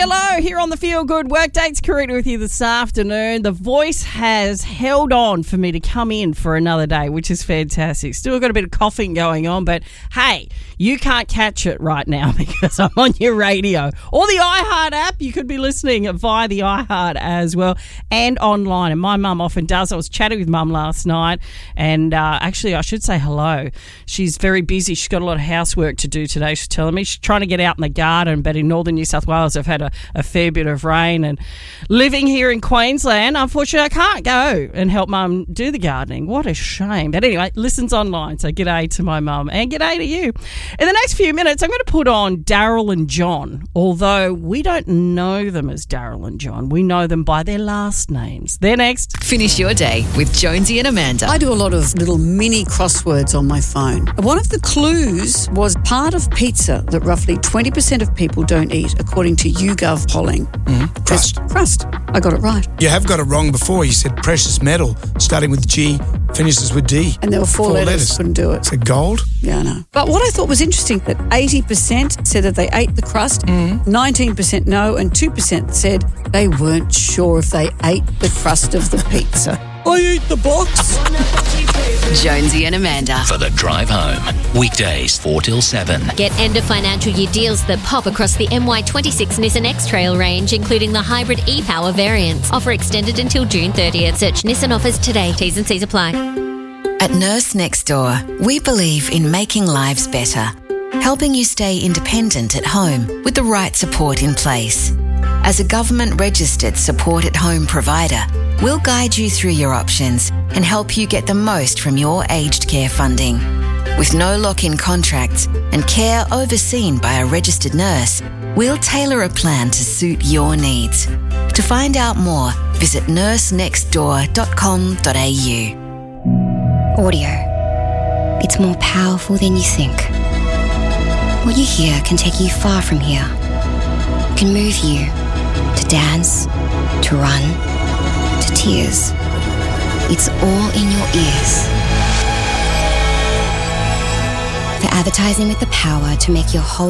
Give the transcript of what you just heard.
hello, here on the Feel Good Workdate's Karina with you this afternoon. The voice has held on for me to come in for another day, which is fantastic. Still got a bit of coughing going on, but hey, you can't catch it right now because I'm on your radio. Or the iHeart app, you could be listening via the iHeart as well, and online. And my mum often does. I was chatting with mum last night, and actually I should say hello. She's very busy. She's got a lot of housework to do today, she's telling me. She's trying to get out in the garden, but in northern New South Wales I've had a fair bit of rain, and living here in Queensland, unfortunately I can't go and help mum do the gardening. What a shame. But anyway, listens online, so g'day to my mum and g'day to you. In the next few minutes I'm going to put on Daryl and John, although we don't know them as Daryl and John. We know them by their last names. They're next. Finish your day with Jonesy and Amanda. I do a lot of little mini crosswords on my phone. One of the clues was part of pizza that roughly 20% of people don't eat, according to YouGov polling. Crust. I got it right. You have got it wrong before. You said precious metal, starting with G, finishes with D. And there were four letters. Couldn't do it. So gold? Yeah, I know. But what I thought was interesting, that 80% said that they ate the crust, 19% no, and 2% said they weren't sure if they ate the crust of the pizza. I eat the box. Jonesy and Amanda. For the drive home. Weekdays 4 till 7. Get end of financial year deals that pop across the MY26 Nissan X-Trail range, including the hybrid e-Power variants. Offer extended until June 30th. Search Nissan offers today. T's and C's apply. At Nurse Next Door, we believe in making lives better, helping you stay independent at home with the right support in place. As a government-registered support-at-home provider, we'll guide you through your options and help you get the most from your aged care funding. With no lock-in contracts and care overseen by a registered nurse, we'll tailor a plan to suit your needs. To find out more, visit nursenextdoor.com.au. Audio. It's more powerful than you think. What you hear can take you far from here. It can move you to dance, to run, to tears. It's all in your ears. For advertising with the power to make your whole